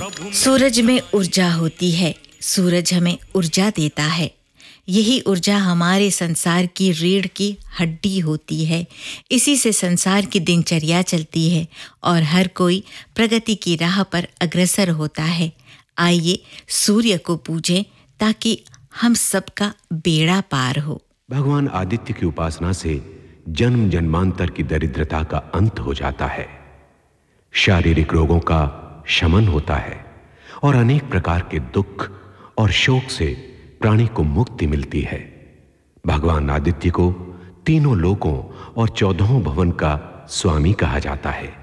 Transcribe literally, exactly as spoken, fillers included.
सूरज में ऊर्जा होती है, सूरज हमें ऊर्जा देता है। यही ऊर्जा हमारे संसार की रीढ़ की हड्डी होती है। इसी से संसार की दिनचर्या चलती है और हर कोई प्रगति की राह पर अग्रसर होता है। आइए सूर्य को पूजें ताकि हम सबका बेड़ा पार हो। भगवान आदित्य की उपासना से जन्म जन्मांतर की दरिद्रता का अंत हो जाता है, शारीरिक रोगों का शमन होता है और अनेक प्रकार के दुख और शोक से प्राणी को मुक्ति मिलती है। भगवान आदित्य को तीनों लोकों और चौदहों भवन का स्वामी कहा जाता है।